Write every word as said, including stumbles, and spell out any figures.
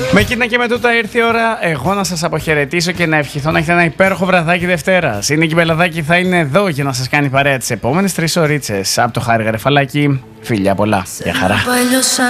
Με εκείνα και με τούτα ήρθε η ώρα εγώ να σας αποχαιρετήσω και να ευχηθώ να έχετε ένα υπέροχο βραδάκι Δευτέρας. Η Νίκη Μπελαδάκη θα είναι εδώ για να σας κάνει παρέα τις επόμενες τρεις ωρίτσες. Από το Χάρη Γαρεφαλάκη, φιλιά πολλά. Γεια χαρά.